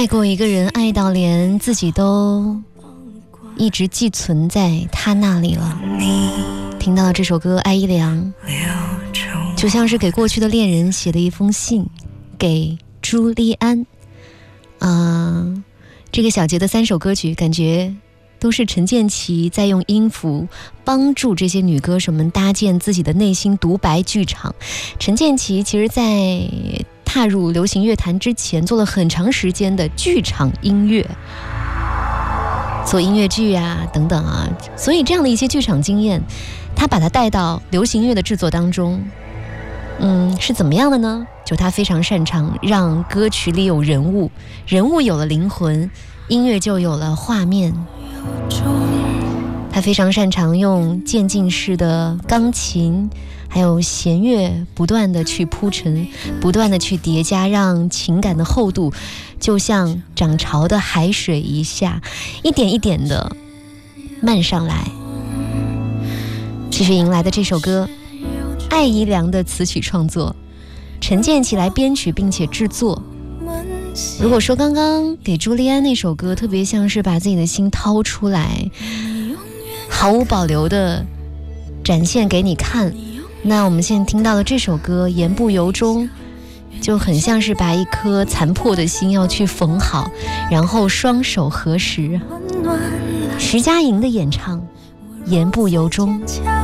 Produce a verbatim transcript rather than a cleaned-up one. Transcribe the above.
爱过一个人，爱到连自己都一直寄存在他那里了。听到这首歌，艾怡良就像是给过去的恋人写的一封信，给朱莉安。啊、呃，这个小节的三首歌曲，感觉都是陈建骐在用音符帮助这些女歌手们搭建自己的内心独白剧场。陈建骐其实在踏入流行乐坛之前做了很长时间的剧场音乐，做音乐剧啊等等啊，所以这样的一些剧场经验他把它带到流行乐的制作当中。嗯，是怎么样的呢？就他非常擅长让歌曲里有人物，人物有了灵魂，音乐就有了画面。他非常擅长用渐进式的钢琴还有弦乐不断的去铺陈，不断的去叠加，让情感的厚度就像涨潮的海水一下，一点一点的漫上来。继续迎来的这首歌，艾怡良的词曲创作，陈建骐来编曲并且制作。如果说刚刚给朱莉安那首歌特别像是把自己的心掏出来，毫无保留的展现给你看，那我们现在听到的这首歌言不由衷，就很像是把一颗残破的心要去缝好，然后双手合十。徐佳莹的演唱言不由衷。